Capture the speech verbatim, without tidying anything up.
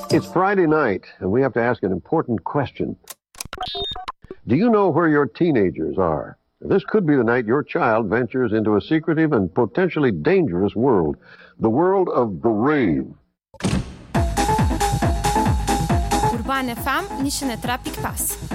It's Friday night, and we have to ask an important question. Do you know where your teenagers are? This could be the night your child ventures into a secretive and potentially dangerous world, the world of the rave. Urban F M, nici ne trapic pas.